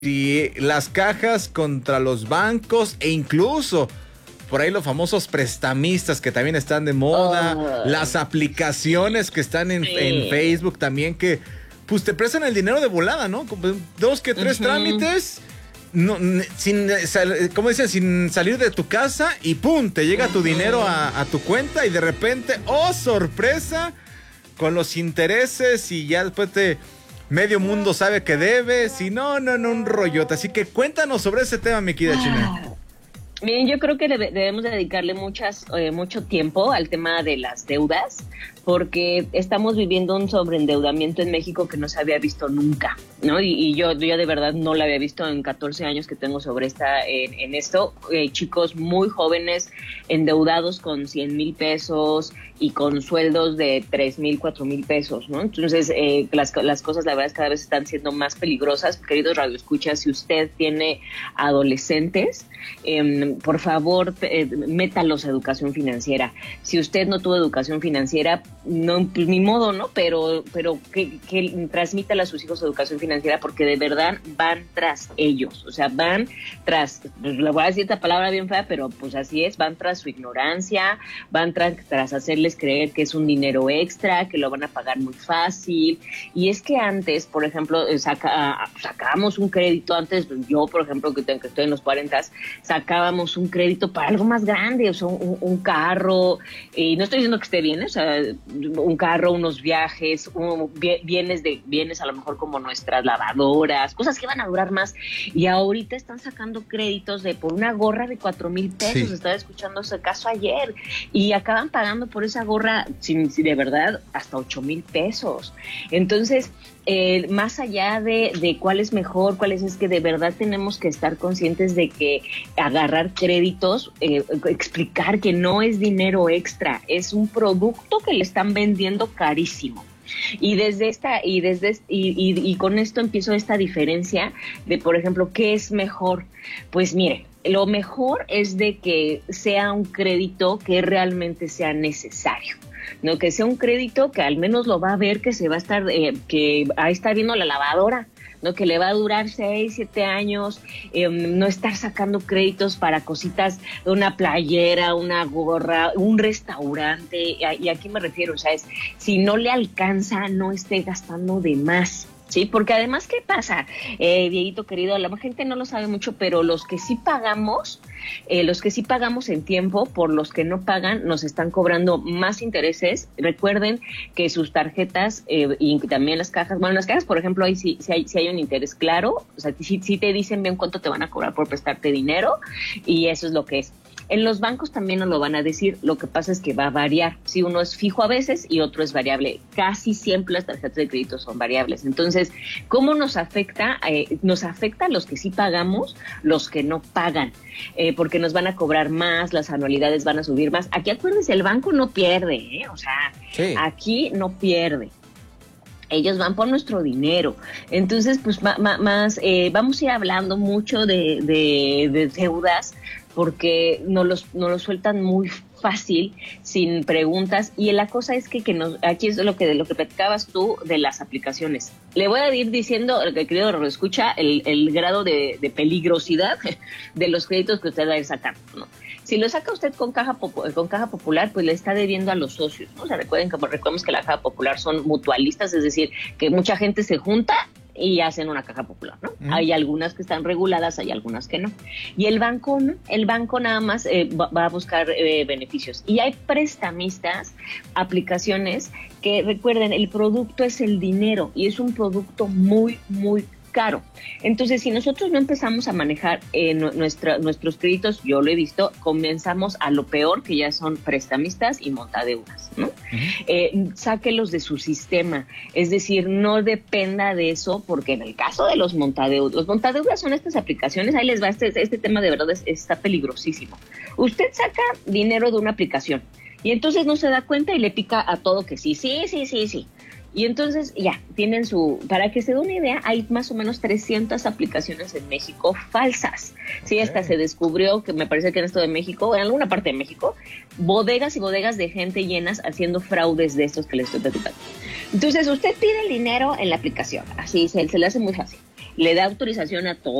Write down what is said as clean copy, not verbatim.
y las cajas contra los bancos e incluso por ahí los famosos prestamistas que también están de moda, las aplicaciones que están en Facebook también que pues te prestan el dinero de volada, ¿no? Como 2 que 3 trámites, no, ¿cómo dicen? Sin salir de tu casa y ¡pum! Te llega tu dinero a tu cuenta y de repente, ¡oh, sorpresa! Con los intereses y ya después medio mundo sabe que debes y no, un rollote. Así que cuéntanos sobre ese tema, mi querida China. Miren, yo creo que debemos dedicarle mucho tiempo al tema de las deudas, porque estamos viviendo un sobreendeudamiento en México que no se había visto nunca, ¿no? Y yo de verdad no lo había visto en 14 años que tengo sobre en esto. Chicos muy jóvenes endeudados con 100,000 pesos y con sueldos de 3,000, 4,000 pesos, ¿no? Entonces, las cosas, la verdad, es que cada vez están siendo más peligrosas. Queridos radioescuchas, si usted tiene adolescentes, por favor, métalos a educación financiera. Si usted no tuvo educación financiera, no, pues ni modo, ¿no? Pero que transmítale a sus hijos educación financiera, porque de verdad van tras ellos, o sea, van tras, pues, le voy a decir esta palabra bien fea, pero pues así es, van tras su ignorancia, van tras hacerles creer que es un dinero extra, que lo van a pagar muy fácil. Y es que antes, por ejemplo, sacábamos un crédito, antes yo, por ejemplo, que estoy en los 40, sacábamos un crédito para algo más grande, o sea, un carro, y no estoy diciendo que esté bien, o sea, un carro, unos viajes, bienes a lo mejor como nuestras lavadoras, cosas que van a durar más. Y ahorita están sacando créditos por una gorra de 4,000 pesos. Sí. Estaba escuchando ese caso ayer y acaban pagando por esa gorra, si de verdad, hasta 8,000 pesos. Entonces, más allá de cuál es mejor, es que de verdad tenemos que estar conscientes de que agarrar créditos, explicar que no es dinero extra, es un producto que le están vendiendo carísimo. Y con esto empiezo esta diferencia de, por ejemplo, ¿qué es mejor? Pues mire, lo mejor es de que sea un crédito que realmente sea necesario. No, que sea un crédito que al menos lo va a ver, que se va a estar, que ahí está viendo la lavadora, ¿no? Que le va a durar 6, 7 años, no estar sacando créditos para cositas de una playera, una gorra, un restaurante. ¿Y a qué me refiero? O sea, si no le alcanza, no esté gastando de más. Sí, porque además, ¿qué pasa? Dieguito querido, la gente no lo sabe mucho, pero los que sí pagamos en tiempo, por los que no pagan, nos están cobrando más intereses. Recuerden que sus tarjetas y también las cajas, por ejemplo, ahí sí hay un interés claro, o sea, sí te dicen bien cuánto te van a cobrar por prestarte dinero, y eso es lo que es. En los bancos también nos lo van a decir, lo que pasa es que va a variar. Si uno es fijo a veces y otro es variable. Casi siempre las tarjetas de crédito son variables. Entonces, ¿cómo nos afecta? Nos afecta a los que sí pagamos, los que no pagan, porque nos van a cobrar más, las anualidades van a subir más. Aquí acuérdense, el banco no pierde, o sea, sí. Aquí no pierde. Ellos van por nuestro dinero. Entonces, pues vamos a ir hablando mucho de deudas, porque nos lo sueltan muy fácil, sin preguntas. Y la cosa es que aquí es lo que platicabas tú de las aplicaciones. Le voy a ir diciendo, querido escucha, el grado de peligrosidad de los créditos que usted va a ir sacando, ¿no? Si lo saca usted con caja popular, pues le está debiendo a los socios, ¿no? O sea, recordemos que la caja popular son mutualistas, es decir, que mucha gente se junta y hacen una caja popular, ¿no? Hay algunas que están reguladas, hay algunas que no. Y el banco no, el banco nada más va a buscar beneficios. Y hay prestamistas, aplicaciones que, recuerden, el producto es el dinero y es un producto muy, muy caro. Entonces, si nosotros no empezamos a manejar nuestros créditos, yo lo he visto, comenzamos a lo peor, que ya son prestamistas y montadeudas, ¿no? Sáquelos de su sistema, es decir, no dependa de eso, porque en el caso de los montadeudas son estas aplicaciones, ahí les va, este tema de verdad está peligrosísimo. Usted saca dinero de una aplicación y entonces no se da cuenta y le pica a todo que sí. Y entonces ya, tienen para que se dé una idea, hay más o menos 300 aplicaciones en México falsas. Sí, hasta se descubrió que me parece que en esto de México, en alguna parte de México, bodegas y bodegas de gente llenas haciendo fraudes de estos que les estoy platicando. Entonces, usted pide el dinero en la aplicación, así se le hace muy fácil. le da autorización a